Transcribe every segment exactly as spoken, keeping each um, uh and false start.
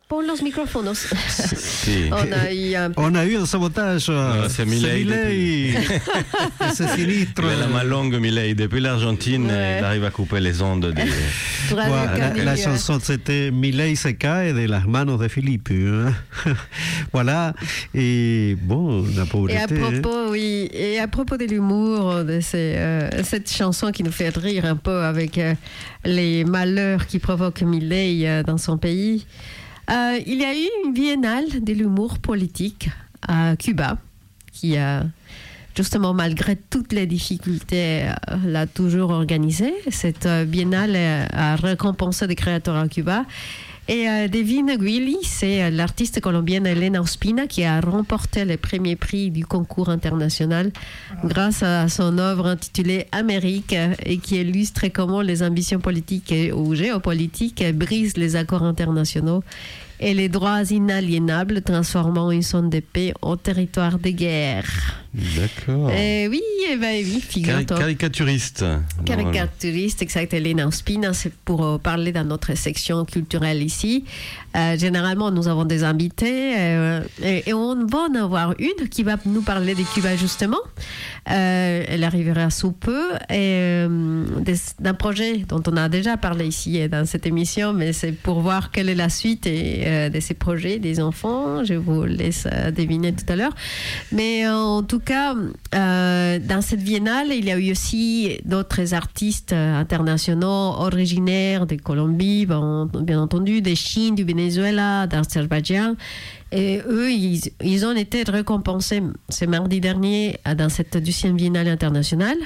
por los micrófonos. Sí. On a eu un On a eu un sabotage. Non, c'est Milei Milei. C'est sinistre. Il a la main longue, Milei. Depuis l'Argentine, Ouais. il arrive à couper les ondes. Des... Voilà, la, la chanson c'était Milei se cae de las manos de Filipe. Hein. Voilà. Et bon, la pauvreté. Et à propos, oui, et à propos de l'humour, de ces, euh, cette chanson qui nous fait rire un peu avec euh, les malheurs qui provoquent Milei euh, dans son pays, euh, il y a eu une biennale de l'humour politique à Cuba, qui a justement, malgré toutes les difficultés, euh, l'a toujours organisée. Cette euh, biennale euh, a récompensé des créateurs à Cuba. Et euh, Divine Guili, c'est euh, l'artiste colombienne Elena Ospina qui a remporté le premier prix du concours international grâce à son œuvre intitulée Amérique euh, et qui illustre comment les ambitions politiques et, ou géopolitiques euh, brisent les accords internationaux et les droits inaliénables, transformant une zone de paix en territoire de guerre. D'accord. Euh, oui, eh ben, oui, figure-toi. Cari- caricaturiste. Caricaturiste, exact. Elena Ospina, c'est pour euh, parler dans notre section culturelle ici. Euh, généralement, nous avons des invités euh, et, et on va en avoir une qui va nous parler de Cuba justement. Euh, elle arrivera sous peu et euh, des, d'un projet dont on a déjà parlé ici dans cette émission, mais c'est pour voir quelle est la suite et, euh, de ces projets des enfants. Je vous laisse euh, deviner tout à l'heure. Mais euh, en tout cas, euh, dans cette biennale, il y a eu aussi d'autres artistes internationaux originaires de Colombie, bon, bien entendu, de Chine, du Venezuela, d'Azerbaïdjan. Et eux, ils, ils ont été récompensés ce mardi dernier dans cette deuxième biennale internationale.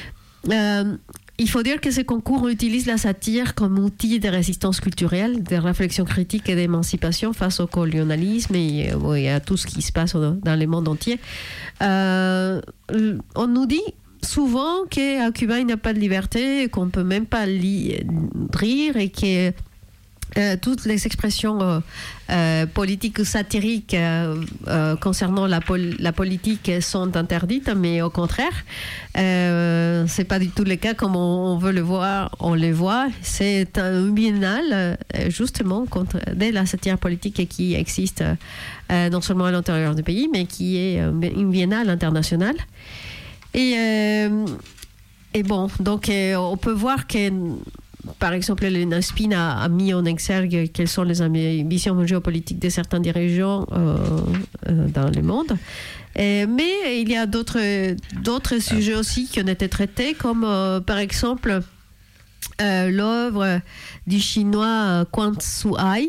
Euh, il faut dire que ce concours utilise la satire comme outil de résistance culturelle, de réflexion critique et d'émancipation face au colonialisme et, et à tout ce qui se passe dans le monde entier. Euh, on nous dit souvent qu'à Cuba, il n'y a pas de liberté, qu'on ne peut même pas li- rire et que Euh, toutes les expressions euh, euh, politiques ou satiriques euh, euh, concernant la, pol- la politique sont interdites, mais au contraire, euh, c'est pas du tout le cas comme on, on veut le voir, on le voit. C'est un biennale euh, justement contre de la satire politique qui existe euh, non seulement à l'intérieur du pays, mais qui est euh, une biennale internationale. Et, euh, et bon, donc euh, on peut voir que par exemple, Elena Ospina a mis en exergue quelles sont les ambitions géopolitiques de certaines dirigeants euh, euh, dans le monde. Et, mais il y a d'autres, d'autres sujets aussi qui ont été traités, comme euh, par exemple euh, l'œuvre du chinois Quan Tzu Ai,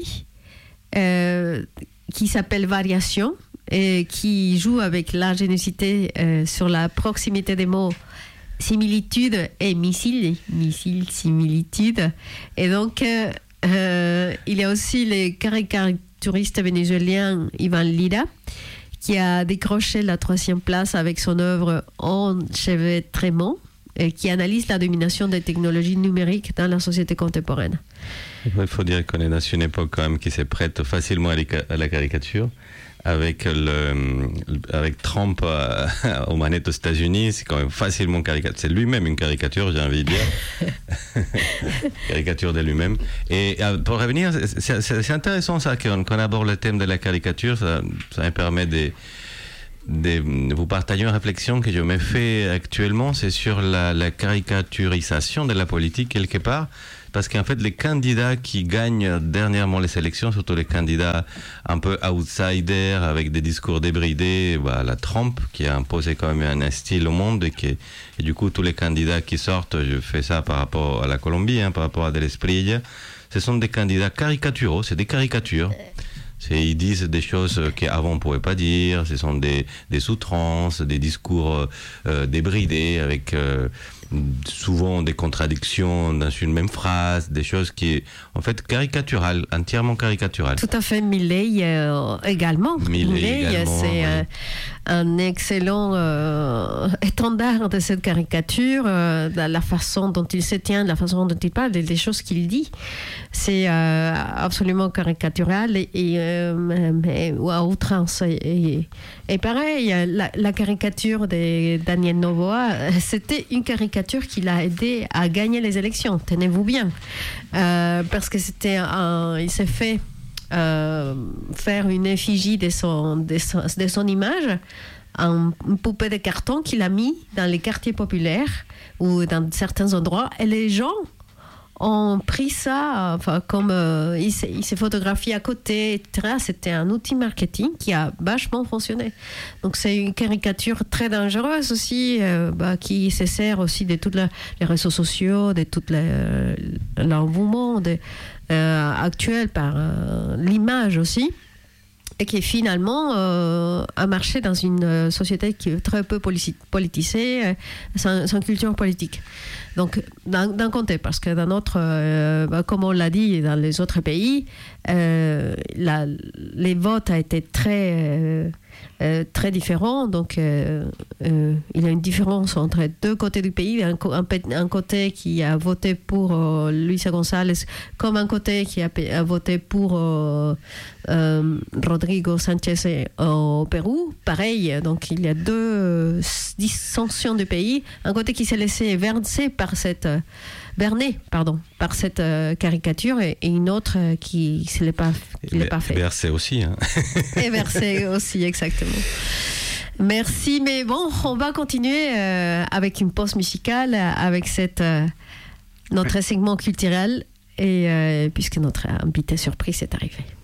euh, qui s'appelle Variation, et qui joue avec l'ingéniosité euh, sur la proximité des mots similitude et missile, missile, similitude. Et donc, euh, euh, il y a aussi le caricaturiste vénézuélien Ivan Lira, qui a décroché la troisième place avec son œuvre Enchevêtrement, et qui analyse la domination des technologies numériques dans la société contemporaine. Il faut dire qu'on est dans une époque quand même qui se prête facilement à la caricature. Avec, le, avec Trump euh, aux manettes aux États-Unis, c'est quand même facilement caricature. C'est lui-même une caricature, j'ai envie de dire. Caricature de lui-même. Et euh, pour revenir, c'est, c'est, c'est intéressant ça qu'on, qu'on aborde le thème de la caricature. Ça, ça me permet de, de, de vous partager une réflexion que je me fais actuellement. C'est sur la, la caricaturisation de la politique quelque part. Parce qu'en fait, les candidats qui gagnent dernièrement les élections, surtout les candidats un peu outsiders, avec des discours débridés, voilà, Trump, qui a imposé quand même un style au monde, et, qui, et du coup, tous les candidats qui sortent, je fais ça par rapport à la Colombie, hein, par rapport à Del Espriella, ce sont des candidats caricaturaux, c'est des caricatures. C'est, ils disent des choses qu'avant on ne pouvait pas dire, ce sont des, des outrances, des discours euh, débridés, avec euh, souvent des contradictions dans une même phrase, des choses qui est en fait caricaturales, entièrement caricaturales. Tout à fait, Milei euh, également. Milei, Milei, également, c'est oui. euh, un excellent euh, étendard de cette caricature, euh, de la façon dont il se tient, de la façon dont il parle, des, des choses qu'il dit. C'est euh, absolument caricatural et, et euh, mais, ou à outrance. Et, et, et pareil, la, la caricature de Daniel Noboa, c'était une caricature qui l'a aidé à gagner les élections. Tenez-vous bien, euh, parce que c'était un, il s'est fait euh, faire une effigie de son, de son, de son image, une poupée de carton qu'il a mis dans les quartiers populaires ou dans certains endroits, et les gens ont pris ça, enfin, comme euh, il, s'est, il s'est photographié à côté, et cetera. C'était un outil marketing qui a vachement fonctionné. Donc c'est une caricature très dangereuse aussi, euh, bah, qui se sert aussi de tous les réseaux sociaux, de tout le, l'engouement de, euh, actuel par euh, l'image aussi, et qui finalement euh, a marché dans une société qui est très peu politisée, euh, sans, sans culture politique. Donc, d'un, d'un côté, parce que dans notre, euh, bah, comme on l'a dit dans les autres pays, euh, la, les votes ont été très, euh, euh, très différents. Donc, euh, euh, il y a une différence entre deux côtés du pays. Un, un, un côté qui a voté pour euh, Luisa González, comme un côté qui a, a voté pour euh, euh, Rodrigo Sánchez au Pérou. Pareil, donc il y a deux euh, dissensions du pays. Un côté qui s'est laissé verser par par cette euh, berné, pardon, par cette euh, caricature et, et une autre euh, qui ne l'est pas, qui l'est pas fait. Versé aussi. Hein. Et versé aussi, exactement. Merci, mais bon, on va continuer euh, avec une pause musicale, avec cette, euh, notre segment culturel, et euh, puisque notre invité surprise est arrivé.